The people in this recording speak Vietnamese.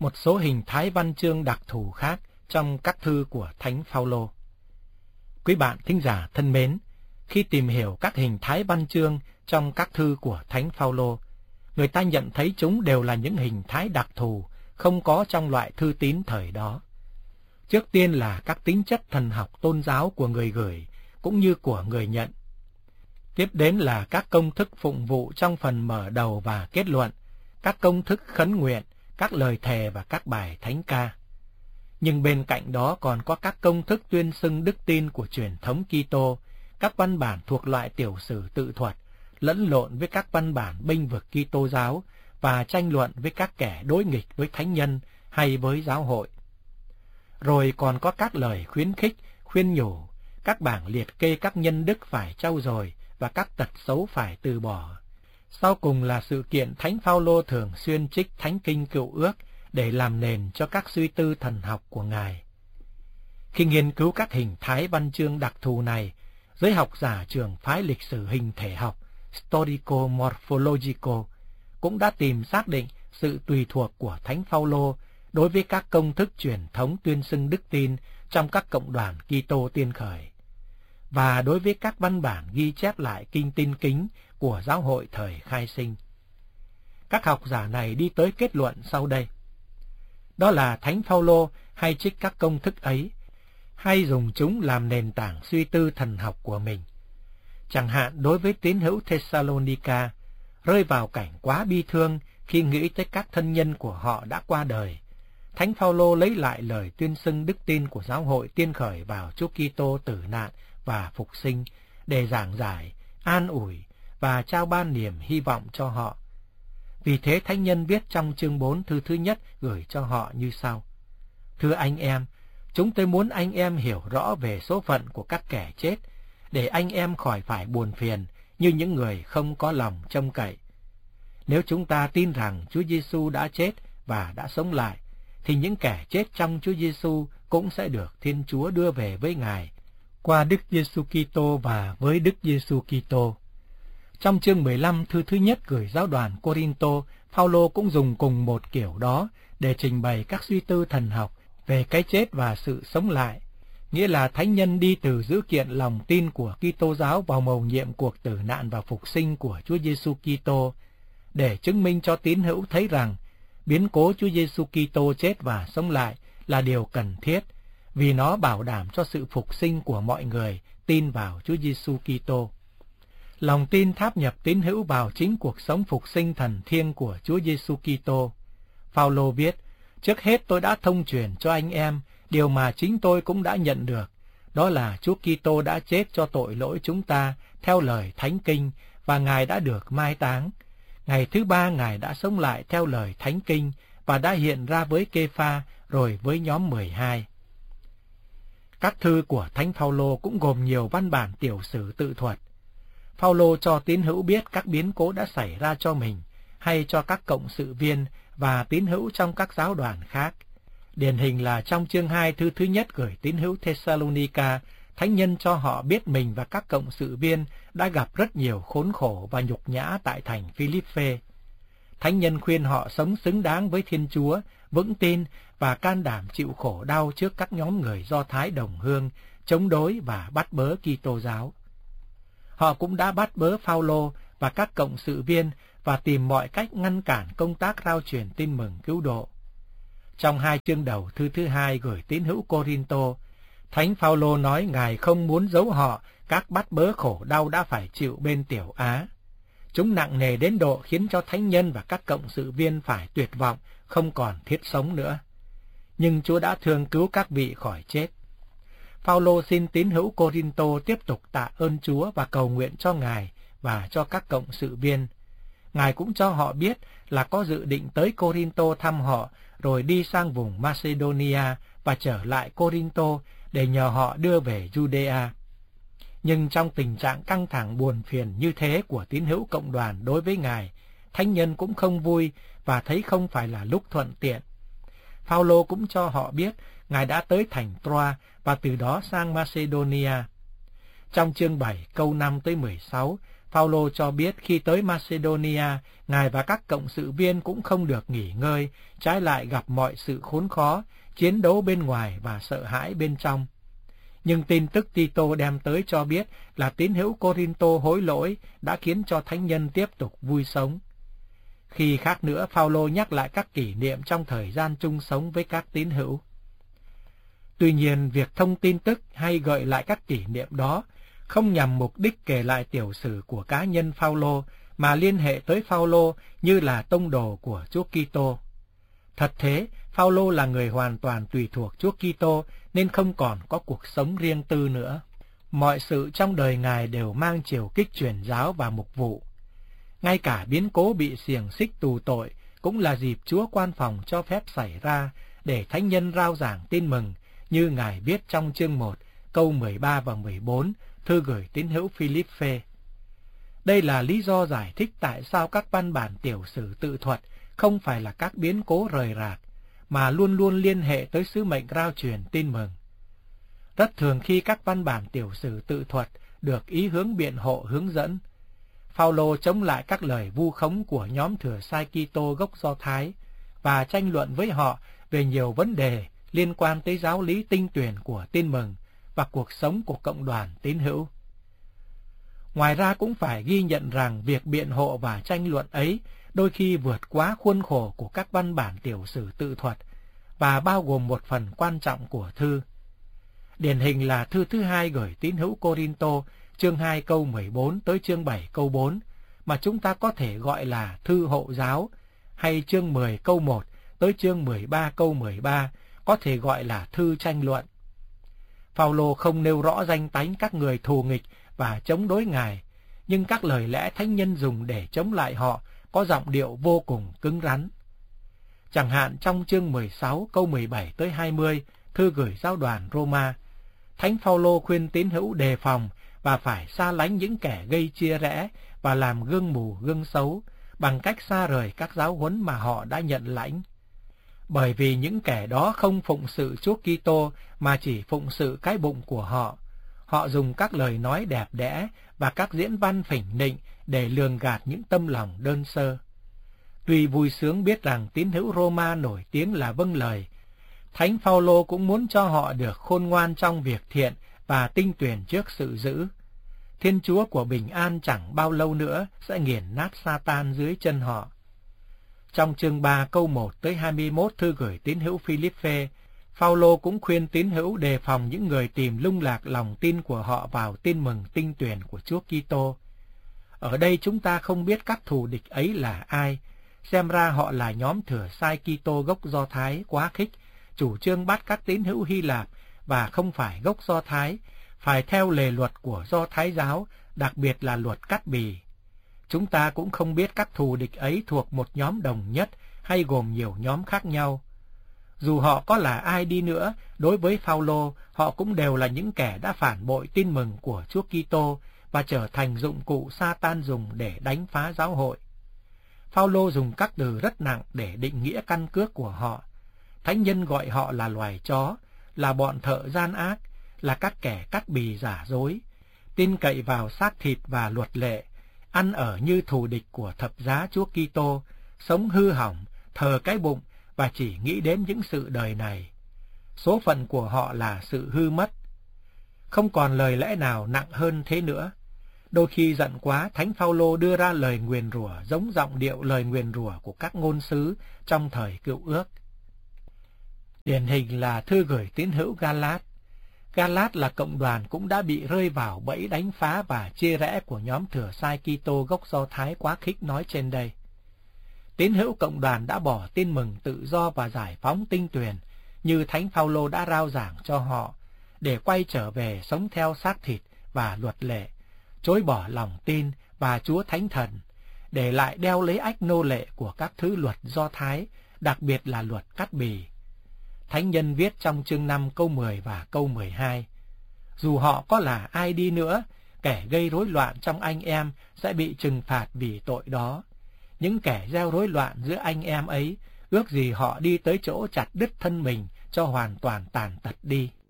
một số hình thái văn chương đặc thù khác trong các thư của Thánh Phaolô. Quý bạn thính giả thân mến, khi tìm hiểu các hình thái văn chương trong các thư của Thánh Phaolô, người ta nhận thấy chúng đều là những hình thái đặc thù không có trong loại thư tín thời đó. Trước tiên là các tính chất thần học tôn giáo của người gửi cũng như của người nhận. Tiếp đến là các công thức phụng vụ trong phần mở đầu và kết luận, các công thức khấn nguyện, các lời thề và các bài thánh ca. Nhưng bên cạnh đó còn có các công thức tuyên xưng đức tin của truyền thống Kitô, các văn bản thuộc loại tiểu sử tự thuật, lẫn lộn với các văn bản bênh vực Kitô giáo và tranh luận với các kẻ đối nghịch với thánh nhân hay với giáo hội. Rồi còn có các lời khuyến khích, khuyên nhủ, các bảng liệt kê các nhân đức phải trau dồi và các tật xấu phải từ bỏ. Sau cùng là sự kiện Thánh Phaolô thường xuyên trích Thánh Kinh Cựu Ước để làm nền cho các suy tư thần học của Ngài. Khi nghiên cứu các hình thái văn chương đặc thù này, giới học giả trường phái lịch sử hình thể học Historico-Morphologico cũng đã tìm xác định sự tùy thuộc của Thánh Phaolô đối với các công thức truyền thống tuyên xưng đức tin trong các cộng đoàn Kitô tiên khởi, và đối với các văn bản ghi chép lại kinh tin kính của giáo hội thời khai sinh. Các học giả này đi tới kết luận sau đây. Đó là Thánh Phaolô hay trích các công thức ấy, hay dùng chúng làm nền tảng suy tư thần học của mình. Chẳng hạn đối với tín hữu Thessalonica, rơi vào cảnh quá bi thương khi nghĩ tới các thân nhân của họ đã qua đời, Thánh Phaolô lấy lại lời tuyên xưng đức tin của giáo hội tiên khởi vào Chúa Kitô tử nạn và phục sinh để giảng giải, an ủi và trao ban niềm hy vọng cho họ. Vì thế thánh nhân viết trong chương 4 thư thứ nhất gửi cho họ như sau: Thưa anh em, chúng tôi muốn anh em hiểu rõ về số phận của các kẻ chết, để anh em khỏi phải buồn phiền như những người không có lòng trông cậy. Nếu chúng ta tin rằng Chúa Giêsu đã chết và đã sống lại, thì những kẻ chết trong Chúa Giêsu cũng sẽ được Thiên Chúa đưa về với Ngài qua Đức Giêsu Kitô và với Đức Giêsu Kitô. Trong chương 15 thư thứ nhất gửi giáo đoàn Cô-rin-tô, Phaolô cũng dùng cùng một kiểu đó để trình bày các suy tư thần học về cái chết và sự sống lại, nghĩa là thánh nhân đi từ dữ kiện lòng tin của Kitô giáo vào mầu nhiệm cuộc tử nạn và phục sinh của Chúa Giêsu Kitô, để chứng minh cho tín hữu thấy rằng biến cố Chúa Giêsu Kitô chết và sống lại là điều cần thiết, vì nó bảo đảm cho sự phục sinh của mọi người tin vào Chúa Giêsu Kitô. Lòng tin tháp nhập tín hữu vào chính cuộc sống phục sinh thần thiêng của Chúa Giêsu Kitô. Phaolô viết: Trước hết tôi đã thông truyền cho anh em điều mà chính tôi cũng đã nhận được, đó là Chúa Kitô đã chết cho tội lỗi chúng ta theo lời Thánh Kinh, và Ngài đã được mai táng. Ngày thứ ba Ngài đã sống lại theo lời Thánh Kinh và đã hiện ra với Kê-pha rồi với nhóm 12. Các thư của Thánh Phaolô cũng gồm nhiều văn bản tiểu sử tự thuật. Phaolô cho tín hữu biết các biến cố đã xảy ra cho mình hay cho các cộng sự viên và tín hữu trong các giáo đoàn khác. Điển hình là trong chương 2 thư thứ nhất gửi tín hữu Thessalonica, thánh nhân cho họ biết mình và các cộng sự viên đã gặp rất nhiều khốn khổ và nhục nhã tại thành Philippe. Thánh nhân khuyên họ sống xứng đáng với Thiên Chúa, vững tin và can đảm chịu khổ đau trước các nhóm người Do Thái đồng hương, chống đối và bắt bớ Kitô giáo. Họ cũng đã bắt bớ Phaolô và các cộng sự viên và tìm mọi cách ngăn cản công tác rao truyền tin mừng cứu độ. Trong 2 chương đầu thư thứ 2 gửi tín hữu Cô-rin-tô, Thánh Phaolô nói Ngài không muốn giấu họ các bắt bớ khổ đau đã phải chịu bên Tiểu Á. Chúng nặng nề đến độ khiến cho thánh nhân và các cộng sự viên phải tuyệt vọng, không còn thiết sống nữa. Nhưng Chúa đã thương cứu các vị khỏi chết. Phaolô xin tín hữu Cô-rin-tô tiếp tục tạ ơn Chúa và cầu nguyện cho Ngài và cho các cộng sự viên. Ngài cũng cho họ biết là có dự định tới Cô-rin-tô thăm họ, rồi đi sang vùng Macedonia và trở lại Cô-rin-tô để nhờ họ đưa về Judea. Nhưng trong tình trạng căng thẳng buồn phiền như thế của tín hữu cộng đoàn đối với Ngài, thánh nhân cũng không vui và thấy không phải là lúc thuận tiện. Phaolô cũng cho họ biết Ngài đã tới thành Troa và từ đó sang Macedonia. Trong chương 7 câu 5 tới 16, Phaolô cho biết khi tới Macedonia, Ngài và các cộng sự viên cũng không được nghỉ ngơi, trái lại gặp mọi sự khốn khó, chiến đấu bên ngoài và sợ hãi bên trong. Nhưng tin tức Tito đem tới cho biết là tín hữu Cô-rinh-tô hối lỗi đã khiến cho thánh nhân tiếp tục vui sống. Khi khác nữa, Phaolô nhắc lại các kỷ niệm trong thời gian chung sống với các tín hữu. Tuy nhiên, việc thông tin tức hay gợi lại các kỷ niệm đó không nhằm mục đích kể lại tiểu sử của cá nhân Phaolô, mà liên hệ tới Phaolô như là tông đồ của Chúa Kitô. Thật thế, Phaolô là người hoàn toàn tùy thuộc Chúa Kitô nên không còn có cuộc sống riêng tư nữa. Mọi sự trong đời Ngài đều mang chiều kích truyền giáo và mục vụ. Ngay cả biến cố bị xiềng xích tù tội cũng là dịp Chúa quan phòng cho phép xảy ra để thánh nhân rao giảng tin mừng, như Ngài viết trong chương 1, câu 13 và 14, thư gửi tín hữu Philippe. Đây là lý do giải thích tại sao các văn bản tiểu sử tự thuật không phải là các biến cố rời rạc, mà luôn luôn liên hệ tới sứ mệnh rao truyền tin mừng. Rất thường khi các văn bản tiểu sử tự thuật được ý hướng biện hộ hướng dẫn, Phaolô chống lại các lời vu khống của nhóm thừa sai Kitô gốc Do Thái và tranh luận với họ về nhiều vấn đề liên quan tới giáo lý tinh tuyển của tin mừng và cuộc sống của cộng đoàn tín hữu. Ngoài ra cũng phải ghi nhận rằng việc biện hộ và tranh luận ấy đôi khi vượt quá khuôn khổ của các văn bản tiểu sử tự thuật và bao gồm một phần quan trọng của thư. Điển hình là thư thứ 2 gửi tín hữu Cô-rinh-tô, chương 2 câu 14 tới chương 7 câu 4, mà chúng ta có thể gọi là thư hộ giáo, hay chương 10 câu 1 tới chương 13 câu 13, có thể gọi là thư tranh luận. Phaolô không nêu rõ danh tánh các người thù nghịch và chống đối Ngài, nhưng các lời lẽ thánh nhân dùng để chống lại họ có giọng điệu vô cùng cứng rắn. Chẳng hạn trong chương 16 câu 17 tới 20, thư gửi giáo đoàn Roma, Thánh Phaolô khuyên tín hữu đề phòng và phải xa lánh những kẻ gây chia rẽ và làm gương mù gương xấu bằng cách xa rời các giáo huấn mà họ đã nhận lãnh. Bởi vì những kẻ đó không phụng sự Chúa Kitô mà chỉ phụng sự cái bụng của họ. Họ dùng các lời nói đẹp đẽ và các diễn văn phỉnh nịnh để lường gạt những tâm lòng đơn sơ. Tuy vui sướng biết rằng tín hữu Roma nổi tiếng là vâng lời, Thánh Phaolô cũng muốn cho họ được khôn ngoan trong việc thiện và tinh tuyển trước sự dữ. Thiên Chúa của bình an chẳng bao lâu nữa sẽ nghiền nát Sa-tan dưới chân họ. Trong chương 3 câu 1 tới 21 thư gửi tín hữu Philippe, Phaolô cũng khuyên tín hữu đề phòng những người tìm lung lạc lòng tin của họ vào tin mừng tinh tuyển của Chúa Kitô. Ở đây chúng ta không biết các thù địch ấy là ai, xem ra họ là nhóm thừa sai Kitô gốc Do Thái quá khích, chủ trương bắt các tín hữu Hy Lạp và không phải gốc Do Thái, phải theo lề luật của Do Thái giáo, đặc biệt là luật cắt bì. Chúng ta cũng không biết các thù địch ấy thuộc một nhóm đồng nhất hay gồm nhiều nhóm khác nhau. Dù họ có là ai đi nữa, đối với Phaolô, họ cũng đều là những kẻ đã phản bội tin mừng của Chúa Kitô và trở thành dụng cụ Sa-tan dùng để đánh phá giáo hội. Phaolô dùng các từ rất nặng để định nghĩa căn cước của họ. Thánh nhân gọi họ là loài chó, là bọn thợ gian ác, là các kẻ cắt bì giả dối, tin cậy vào xác thịt và luật lệ, ăn ở như thù địch của thập giá Chúa Kitô, sống hư hỏng, thờ cái bụng và chỉ nghĩ đến những sự đời này. Số phận của họ là sự hư mất. Không còn lời lẽ nào nặng hơn thế nữa. Đôi khi giận quá, Thánh Phaolô đưa ra lời nguyền rủa giống giọng điệu lời nguyền rủa của các ngôn sứ trong thời Cựu Ước. Điển hình là thư gửi tín hữu Galat. Galat là cộng đoàn cũng đã bị rơi vào bẫy đánh phá và chia rẽ của nhóm thừa sai Kitô gốc Do Thái quá khích nói trên đây. Tín hữu cộng đoàn đã bỏ tin mừng tự do và giải phóng tinh tuyển như Thánh Phaolô đã rao giảng cho họ, để quay trở về sống theo xác thịt và luật lệ, chối bỏ lòng tin và Chúa Thánh Thần, để lại đeo lấy ách nô lệ của các thứ luật Do Thái, đặc biệt là luật cắt bì. Thánh nhân viết trong chương 5 câu 10 và câu 12, dù họ có là ai đi nữa, kẻ gây rối loạn trong anh em sẽ bị trừng phạt vì tội đó. Những kẻ gieo rối loạn giữa anh em ấy, ước gì họ đi tới chỗ chặt đứt thân mình cho hoàn toàn tàn tật đi.